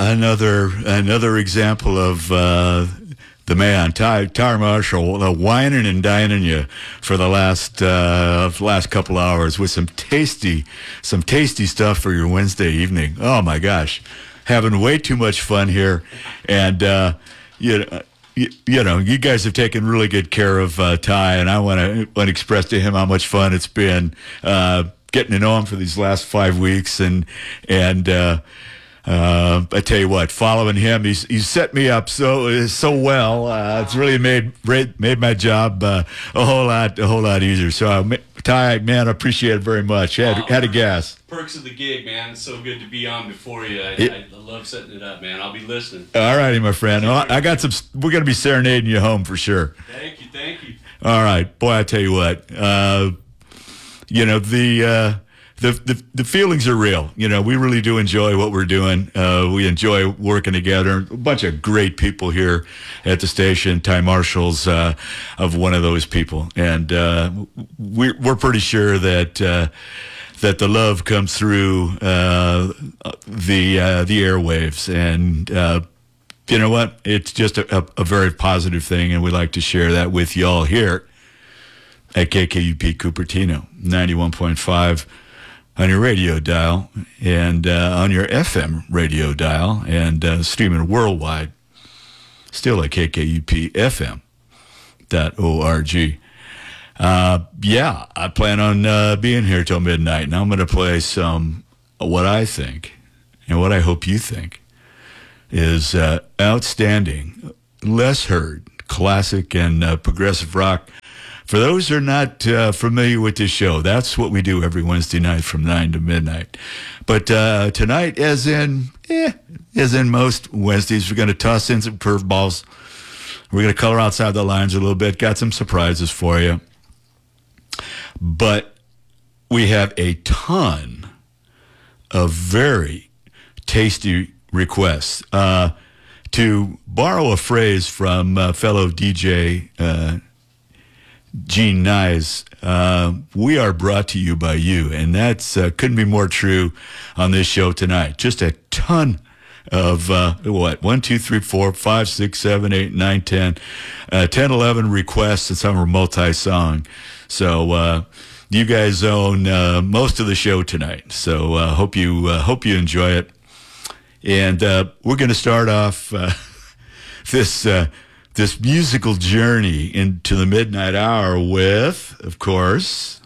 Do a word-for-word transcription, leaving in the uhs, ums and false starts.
another another example of uh, the man, Ty, Ty Marshall, uh, whining and dining you for the last uh, last couple hours with some tasty, some tasty stuff for your Wednesday evening. Oh my gosh, having way too much fun here, and uh, you know. You, you know, you guys have taken really good care of uh, Ty, and I want to want to express to him how much fun it's been uh, getting to know him for these last five weeks. And and uh, uh, I tell you what, following him, he's he's set me up so so well. Uh, it's really made made my job uh, a whole lot a whole lot easier. So uh, Ty, man, I appreciate it very much. Had um, had a gas. Perks of the gig, man. It's so good to be on before you. I, it, I, I love setting it up, man. I'll be listening. All righty, my friend. Well, I got some. We're gonna be serenading you home for sure. Thank you, thank you. All right, boy. I tell you what. Uh, you know the. Uh, The, the the feelings are real. You know, we really do enjoy what we're doing. Uh, we enjoy working together. A bunch of great people here at the station. Ty Marshall's uh, of one of those people, and uh, we're we're pretty sure that uh, that the love comes through uh, the uh, the airwaves, and uh, you know what? It's just a, a, a very positive thing, and we like to share that with y'all here at K K U P Cupertino, ninety-one point five. On your radio dial, and uh, on your F M radio dial, and uh, streaming worldwide, still at K K U P F M dot org. Uh, yeah, I plan on uh, being here till midnight, and I'm going to play some, what I think, and what I hope you think, is uh, outstanding, less heard, classic and uh, progressive rock. For those who are not uh, familiar with this show, that's what we do every Wednesday night from nine to midnight. But uh, tonight, as in, eh, as in most Wednesdays, we're going to toss in some curveballs. We're going to color outside the lines a little bit. Got some surprises for you. But we have a ton of very tasty requests. Uh, to borrow a phrase from uh, fellow D J uh Gene Nyes, uh, we are brought to you by you, and that's uh, couldn't be more true on this show tonight. Just a ton of, uh, what, one, two, three, four, five, six, seven, eight, nine, ten, uh, ten, eleven requests, and some are multi-song. So uh, you guys own uh, most of the show tonight, so uh, hope you uh, hope you enjoy it. And uh, we're going to start off uh, this... Uh, this musical journey into the midnight hour with, of course,